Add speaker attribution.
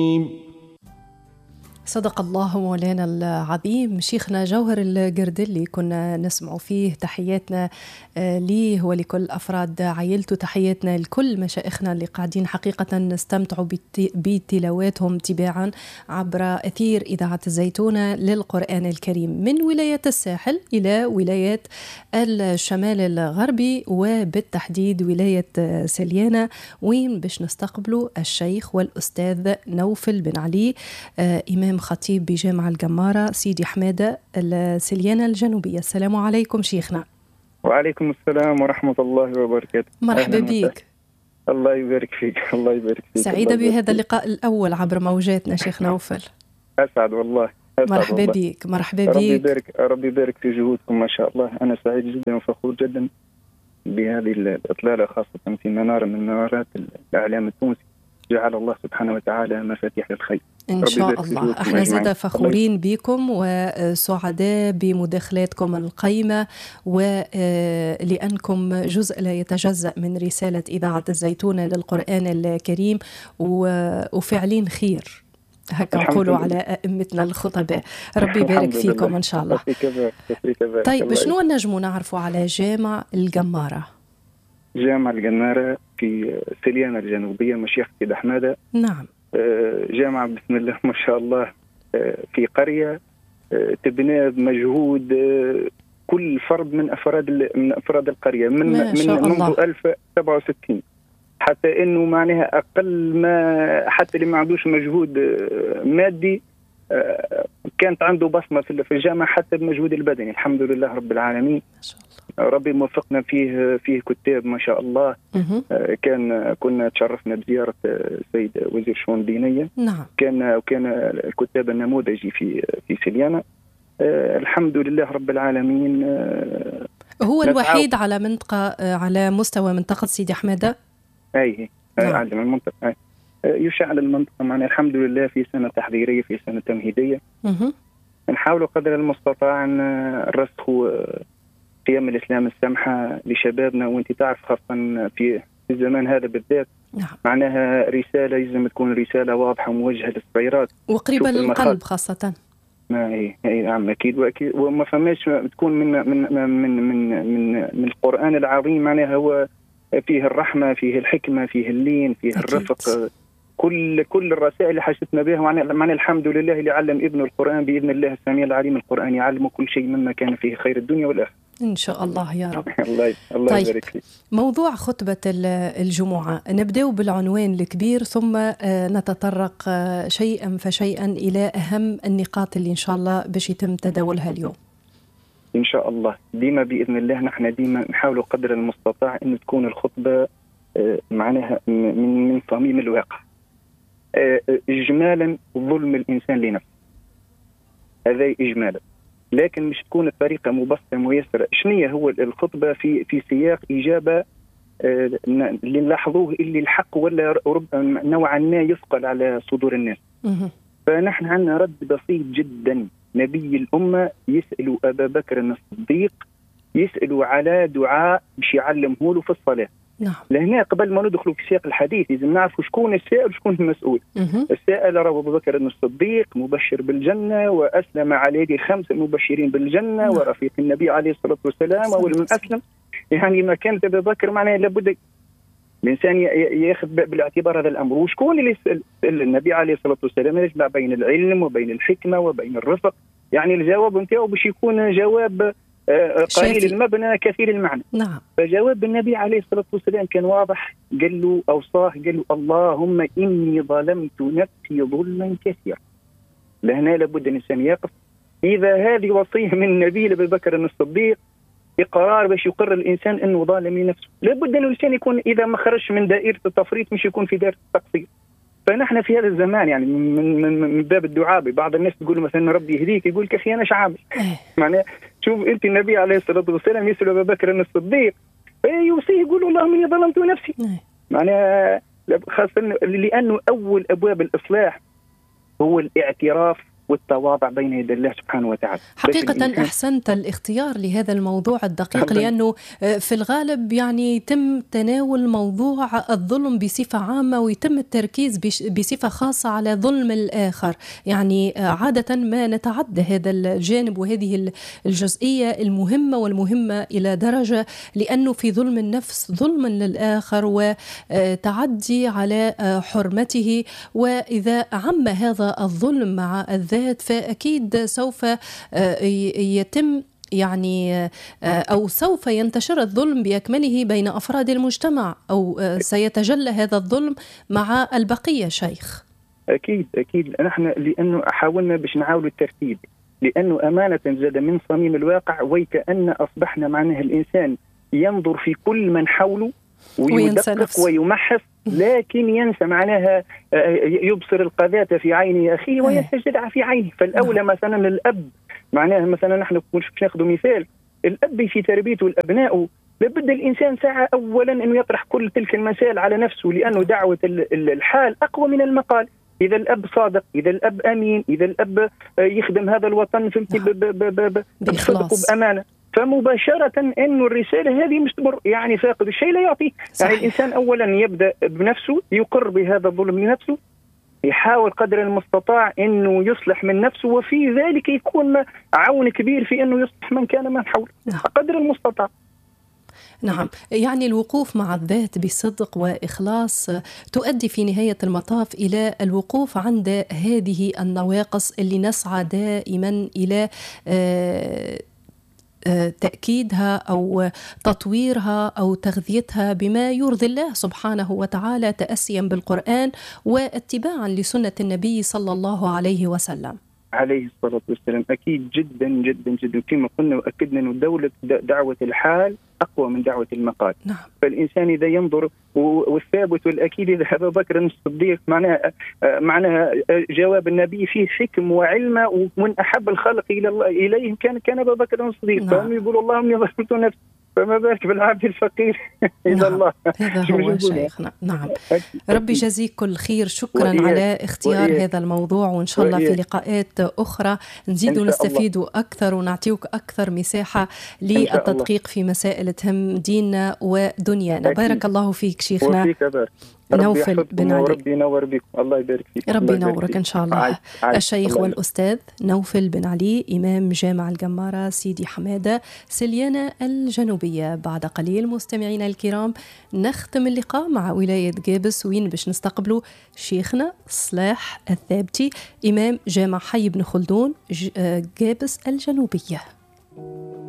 Speaker 1: صدق الله مولانا العظيم. شيخنا جوهر القردلي كنا نسمع فيه تحياتنا ليه ولكل أفراد عائلته، تحياتنا لكل مشايخنا اللي قاعدين حقيقة نستمتعوا بتلاواتهم تباعا عبر أثير إذاعة الزيتونة للقرآن الكريم من ولاية الساحل إلى ولاية الشمال الغربي، وبالتحديد ولاية سليانة، وين باش نستقبلوا الشيخ والأستاذ نوفل بن علي إمام خطيب بجامع الجمارة سيدي حمادة السليانة الجنوبية. السلام عليكم شيخنا.
Speaker 2: وعليكم السلام ورحمة الله وبركاته.
Speaker 1: مرحبا بك.
Speaker 2: الله يبارك فيك. الله يبارك فيك.
Speaker 1: سعيدة بهذا اللقاء الأول عبر موجاتنا شيخ نوفل.
Speaker 2: أسعد والله.
Speaker 1: مرحبا بك. مرحبا بك.
Speaker 2: ربي يبارك في جهودكم ما شاء الله. أنا سعيد جدا وفخور جدا بهذه الإطلالة، خاصة في منارة من منارات الإعلام التونسي. جعل الله سبحانه وتعالى مفاتيح للخير
Speaker 1: إن شاء الله. احنا زاد فخورين بكم وسعداء بمداخلاتكم القيمة، ولأنكم جزء لا يتجزأ من رسالة إذاعة الزيتونة للقرآن الكريم، وفعلين خير هكا نقولوا على أئمتنا الخطباء. ربي يبارك فيكم إن شاء الله. طيب شنو نجموا نعرفوا على جامع الجمارة؟
Speaker 2: جامع الجمارة في سليانة الجنوبية مشيخة سيدي حمادة.
Speaker 1: نعم.
Speaker 2: جامعة بسم الله ما شاء الله، في قرية تبنى بمجهود كل فرد من أفراد القرية منذ 1067 حتى إنه معناها أقل ما حتى اللي ما عندوش مجهود مادي كانت عنده بصمة في الجامعة حتى بمجهود البدني. الحمد لله رب العالمين. ما شاء الله. ربي موفقنا فيه كتاب ما شاء الله. كنا تشرفنا بزيارة السيد وزير الشؤون الدينية.
Speaker 1: نعم.
Speaker 2: كان الكتاب النموذجي في سليانة. الحمد لله رب العالمين.
Speaker 1: هو الوحيد على منطقة على مستوى منطقة سيدي حمادة.
Speaker 2: نعم. على المنطقة يشعل المنطقة معنا الحمد لله في سنة تحضيرية في سنة تمهيدية. نحاول قدر المستطاع أن نرسخ قيم الإسلام السمحة لشبابنا، وانت تعرف خاصة في الزمان هذا بالذات.
Speaker 1: نعم.
Speaker 2: معناها رسالة لازم تكون رسالة واضحة موجهة للصغيرات
Speaker 1: وقريبة للقلب خاصة.
Speaker 2: هي نعم أكيد وأكيد، وما فماش تكون من القرآن العظيم. معناها هو فيه الرحمة، فيه الحكمة، فيه اللين، فيه أكيد. الرفق، كل الرسائل اللي حشتنا بها. معنى الحمد لله اللي علم ابن القرآن بإذن الله السميع العليم. القرآن يعلم كل شيء مما كان فيه خير الدنيا والآخرة
Speaker 1: إن شاء الله يا رب.
Speaker 2: الله
Speaker 1: طيب.
Speaker 2: يبارك فيك.
Speaker 1: موضوع خطبة الجمعة نبدأ بالعنوان الكبير ثم نتطرق شيئا فشيئا إلى أهم النقاط اللي إن شاء الله باش يتم تداولها اليوم
Speaker 2: إن شاء الله. ديما بإذن الله نحن ديما نحاول قدر المستطاع أن تكون الخطبة معناها من صميم الواقع. إجمالا ظلم الإنسان لنفسه هذا إجمالا، لكن مش تكون الطريقة مبسطة ميسرة. شنية هو الخطبة في سياق إجابة اللي نلاحظوه اللي الحق ولا نوعا ما يثقل على صدور الناس. فنحن عندنا رد بسيط جدا. نبي الأمة يسأل أبا بكر الصديق، يسأل على دعاء باش يعلمه له في الصلاة.
Speaker 1: نعم.
Speaker 2: لهنا قبل ما ندخل في سياق الحديث لازم نعرف شكون السائل وشكون المسؤول. السائل راه أبو بكر الصديق مبشر بالجنة وأسلم على يد 5 مبشرين بالجنة ورفيق النبي عليه الصلاة والسلام. أول من أسلم يعني ما كانت أبو بكر معناه لابد الإنسان ياخذ بالاعتبار هذا الأمر. وشكون اللي يسأل النبي عليه الصلاة والسلام؟ يجمع بين العلم وبين الحكمة وبين الرفق. يعني الجواب نتاعو باش يكون جواب قليل المبنى كثير المعنى.
Speaker 1: نعم.
Speaker 2: فجواب النبي عليه الصلاة والسلام كان واضح. قال له أوصاه، قال له اللهم إني ظلمت نفسي ظلما كثيرا. لهنا لابد الإنسان يقف. إذا هذه وصية من النبي لأبي بكر الصديق إقرار باش يقر الإنسان أنه ظالم لنفسه. لابد أن الإنسان يكون إذا ما خرج من دائرة التفريط مش يكون في دائرة التقصير. فنحن في هذا الزمان يعني من باب الدعاء بعض الناس تقول مثلا ربي يهديك، يقول لك أخي أنا شعابي. معناه شوف أنت النبي عليه الصلاة والسلام يسأل أبا بكر الصديق يوصيه يقول اللهم إني ظلمت نفسي. معناه خاصة لأنه أول أبواب الإصلاح هو الاعتراف والتواضع بين يدي الله سبحانه وتعالى.
Speaker 1: حقيقة أحسنت الاختيار لهذا الموضوع الدقيق، لأنه في الغالب يعني يتم تناول موضوع الظلم بصفة عامة ويتم التركيز بصفة خاصة على ظلم الآخر. يعني عادة ما نتعدى هذا الجانب وهذه الجزئية المهمة والمهمة إلى درجة، لأنه في ظلم النفس ظلم للآخر وتعدي على حرمته، وإذا عم هذا الظلم مع الذات فأكيد سوف يتم يعني أو سوف ينتشر الظلم بأكمله بين أفراد المجتمع، أو سيتجلى هذا الظلم مع البقية. شيخ
Speaker 2: أكيد نحن لأنه حاولنا باش نعاود الترتيب، لأنه أمانة زاد من صميم الواقع ويكأن أصبحنا معناه الإنسان ينظر في كل من حوله ويدقق ويمحص، لكن ينسى معناها يبصر القذاة في عين أخيه وينسى الجدع في عينه. فالأولى مثلا الأب معناها مثلا نحن باش ناخذ مثال، الأب في تربيته الأبناء لابد الإنسان ساعة أولا أنه يطرح كل تلك المسائل على نفسه، لأنه دعوة الحال أقوى من المقال. إذا الأب صادق، إذا الأب أمين، إذا الأب يخدم هذا الوطن بصدق وبأمانة، فمباشرة أنه الرسالة هذه مش تمر. يعني فاقد الشيء لا يعطيه. يعني الإنسان أولا يبدأ بنفسه، يقر بهذا الظلم لنفسه، يحاول قدر المستطاع أنه يصلح من نفسه، وفي ذلك يكون عون كبير في أنه يصلح من كان من حوله قدر المستطاع.
Speaker 1: نعم، يعني الوقوف مع الذات بصدق وإخلاص تؤدي في نهاية المطاف إلى الوقوف عند هذه النواقص اللي نسعى دائما إلى تأكيدها أو تطويرها أو تغذيتها بما يرضي الله سبحانه وتعالى، تأسيا بالقرآن واتباعا لسنة النبي صلى الله عليه وسلم
Speaker 2: عليه الصلاة والسلام. أكيد جدا جدا جدا كما قلنا وأكدنا أن دعوة الحال أقوى من دعوة المقال.
Speaker 1: نعم.
Speaker 2: فالإنسان إذا ينظر، والثابت والأكيد إذا أبا بكر الصديق معناها جواب النبي فيه حكم وعلم، ومن أحب الخلق إلى الله إليهم كان أبا بكر الصديق. فهم يقولوا اللهم ظلمت نفسي، فما بالك بالعبد الفقير إلى الله.
Speaker 1: هذا هو شيخنا. نعم، ربي يجزيك كل خير. شكرا على اختيار هذا الموضوع، وإن شاء الله في لقاءات أخرى نزيد ونستفيد أكثر ونعطيك أكثر مساحة للتدقيق في مسائل تهم ديننا ودنيانا. بارك الله فيك شيخنا نوفل بن علي.
Speaker 2: ربي ينور بك، الله يبارك فيك.
Speaker 1: ربي ينورك إن شاء الله. الشيخ والأستاذ نوفل بن علي، إمام جامع الجمارة سيدي حمادة سليانة الجنوبية. بعد قليل مستمعينا الكرام نختم اللقاء مع ولاية جابس، وين باش نستقبلوا شيخنا صلاح الثابتي، إمام جامع حي بن خلدون جابس الجنوبية.